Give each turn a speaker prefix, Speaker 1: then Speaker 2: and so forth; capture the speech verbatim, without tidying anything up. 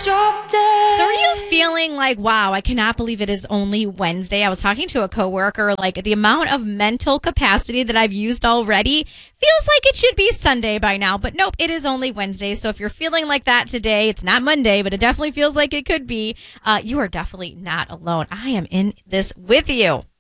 Speaker 1: drop dead.
Speaker 2: So are you feeling like, wow, I cannot believe it is only Wednesday? I was talking to a coworker, like the amount of mental capacity that I've used already feels like it should be Sunday by now. But nope, it is only Wednesday. So if you're feeling like that today, it's not Monday, but it definitely feels like it could be. Uh, you are definitely not alone. I am in this with you.